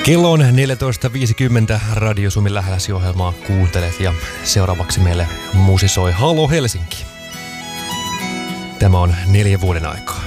Kello on 14.50, Radio Suomi Lähläsi-ohjelmaa kuuntelet ja seuraavaksi meille musisoi Halo Helsinki. Tämä on 4 vuoden aikaa.